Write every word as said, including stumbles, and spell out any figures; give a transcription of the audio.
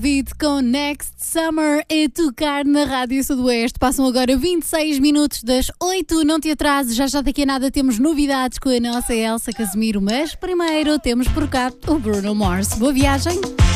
Beat com Next Summer a tocar na Rádio Sudoeste. Passam agora vinte e seis minutos das oito. Não te atrases, já já daqui a nada temos novidades com a nossa Elsa Casimiro. Mas primeiro temos por cá o Bruno Mars. Boa viagem!